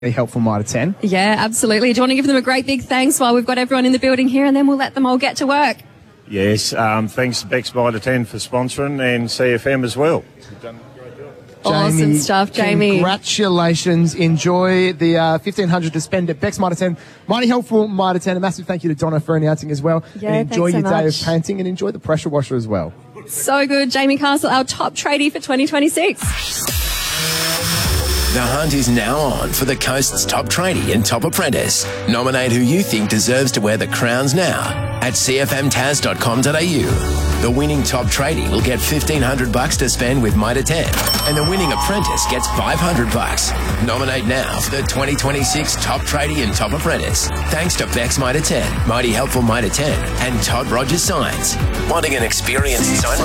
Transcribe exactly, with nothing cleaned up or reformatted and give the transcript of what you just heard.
helpful Mitre ten. Yeah, absolutely. Do you want to give them a great big thanks while we've got everyone in the building here, and then we'll let them all get to work? Yes, um, thanks to Bex Mitre ten for sponsoring, and C F M as well. You've done a great job. Awesome Jamie, stuff, Jamie. Congratulations. Enjoy the uh, fifteen hundred to spend at Bex Mitre ten. Mighty helpful Mitre ten. A massive thank you to Donna for announcing as well. Yeah, and enjoy thanks your so day much. of painting and enjoy the pressure washer as well. So good. Jamie Castle, our top tradie for twenty twenty-six. The hunt is now on for the Coast's top tradie and top apprentice. Nominate who you think deserves to wear the crowns now at c f m tas dot com dot a u. The winning top tradie will get fifteen hundred bucks to spend with Mitre ten, and the winning apprentice gets five hundred bucks. Nominate now for the twenty twenty-six top tradie and top apprentice. Thanks to Bex Mitre ten, Mighty Helpful Mitre ten, and Todd Rogers Signs. Wanting an experienced sign